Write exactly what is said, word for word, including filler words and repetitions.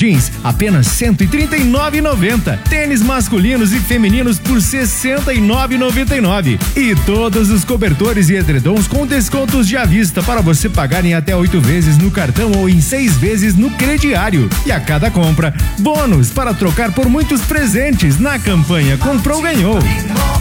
jeans, apenas cento e trinta e nove reais e noventa centavos. Tênis masculinos e femininos por sessenta e nove reais e noventa e nove centavos. E todos os cobertores e edredons com descontos de à vista para você pagar em até oito vezes no cartão ou em seis vezes no crediário. E a cada compra, bônus para trocar por muitos presentes na campanha Comprou Ganhou.